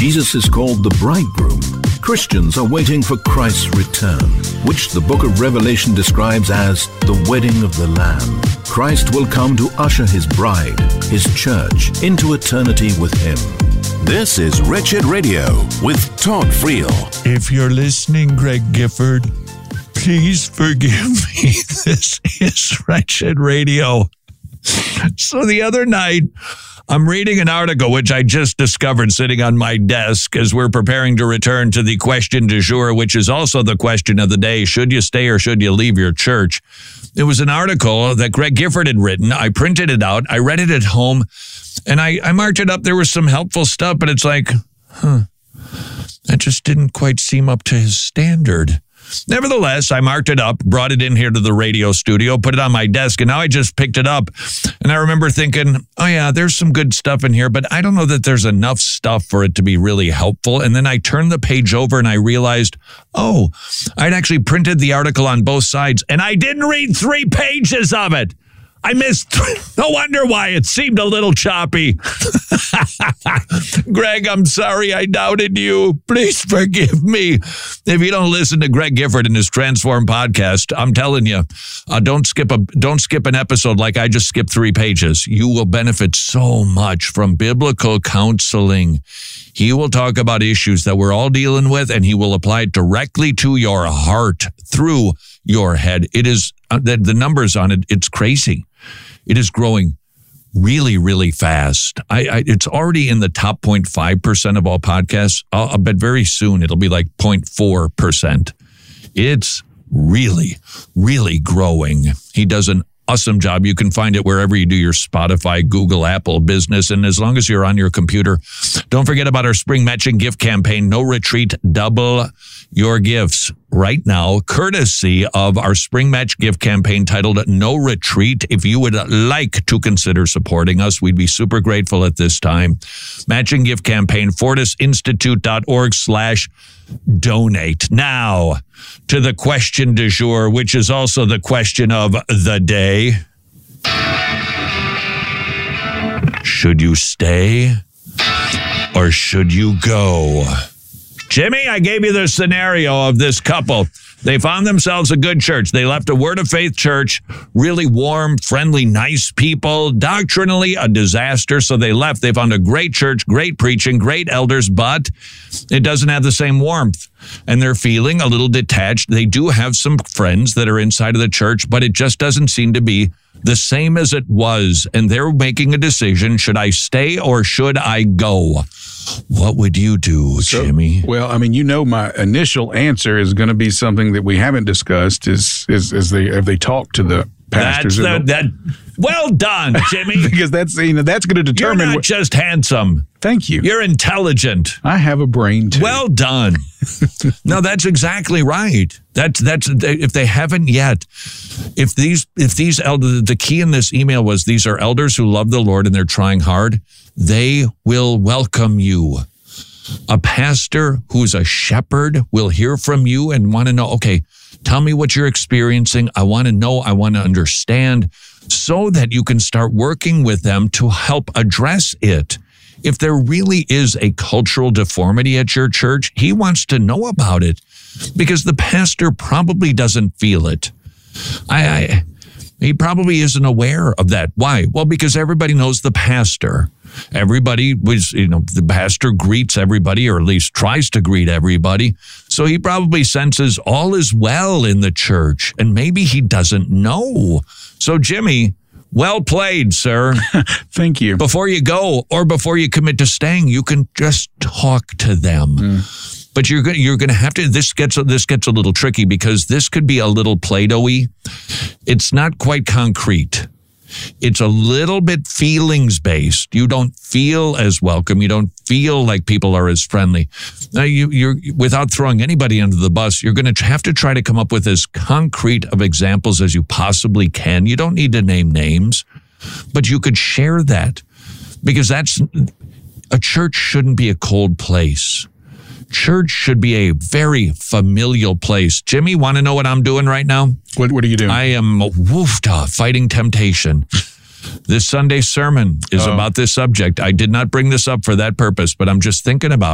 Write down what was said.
Jesus is called the bridegroom. Christians are waiting for Christ's return, which the book of Revelation describes as the wedding of the Lamb. Christ will come to usher his bride, his church, into eternity with him. This is Wretched Radio with Todd Friel. If you're listening, Greg Gifford, please forgive me. This is Wretched Radio. So the other night, I'm reading an article which I just discovered sitting on my desk as we're preparing to return to the question du jour, which is also the question of the day. Should you stay or should you leave your church? It was an article that Greg Gifford had written. I printed it out. I read it at home, and I marked it up. There was some helpful stuff, but it's like, that just didn't quite seem up to his standard. Nevertheless, I marked it up, brought it in here to the radio studio, put it on my desk, and now I just picked it up. And I remember thinking, oh yeah, there's some good stuff in here, but I don't know that there's enough stuff for it to be really helpful. And then I turned the page over and I realized, oh, I'd actually printed the article on both sides, and I didn't read 3 pages of it. I missed 3. No wonder why it seemed a little choppy. Greg, I'm sorry I doubted you. Please forgive me. If you don't listen to Greg Gifford and his Transform podcast, I'm telling you, don't skip an episode like I just skipped 3 pages. You will benefit so much from biblical counseling. He will talk about issues that we're all dealing with, and he will apply it directly to your heart through your head. It is the numbers on it. It's crazy. It is growing really, really fast. It's already in the top 0.5% of all podcasts. I'll bet very soon it'll be like 0.4%. It's really, really growing. He does an awesome job. You can find it wherever you do your Spotify, Google, Apple business. And as long as you're on your computer, don't forget about our spring matching gift campaign, No Retreat, Double Your Gifts. Right now, courtesy of our spring match gift campaign titled No Retreat. If you would like to consider supporting us, we'd be super grateful at this time. Matching gift campaign, fortisinstitute.org/donate. Now, to the question du jour, which is also the question of the day. Should you stay or should you go? Jimmy, I gave you the scenario of this couple. They found themselves a good church. They left a Word of Faith church, really warm, friendly, nice people, doctrinally a disaster. So they left. They found a great church, great preaching, great elders, but it doesn't have the same warmth. And they're feeling a little detached. They do have some friends that are inside of the church, but it just doesn't seem to be the same as it was. And they're making a decision. Should I stay or should I go? What would you do, Jimmy? Well, I mean, my initial answer is going to be something that we haven't discussed. Have they talked to the pastors? Well done, Jimmy. Because that's going to determine. You're not just handsome. Thank you. You're intelligent. I have a brain too. Well done. No, that's exactly right. That's if they haven't yet. If these elders, the key in this email was these are elders who love the Lord and they're trying hard. They will welcome you. A pastor who's a shepherd will hear from you and want to know, okay, tell me what you're experiencing. I want to know. I want to understand so that you can start working with them to help address it. If there really is a cultural deformity at your church, he wants to know about it because the pastor probably doesn't feel it. He probably isn't aware of that. Why? Well, because everybody knows the pastor. Everybody the pastor greets everybody, or at least tries to greet everybody. So he probably senses all is well in the church, and maybe he doesn't know. So, Jimmy, well played, sir. Thank you. Before you go or before you commit to staying, you can just talk to them. But you're going to have to. This gets a little tricky because this could be a little Play-Doh-y. It's not quite concrete. It's a little bit feelings-based. You don't feel as welcome. You don't feel like people are as friendly. Now, you're without throwing anybody under the bus, you're going to have to try to come up with as concrete of examples as you possibly can. You don't need to name names, but you could share that because a church shouldn't be a cold place. Church should be a very familial place. Jimmy, want to know what I'm doing right now? What are you doing? I am fighting temptation. This Sunday sermon is about this subject. I did not bring this up for that purpose, but I'm just thinking about